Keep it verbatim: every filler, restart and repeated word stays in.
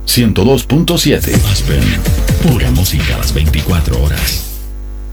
ciento dos punto siete. Aspen, pura música a las veinticuatro horas.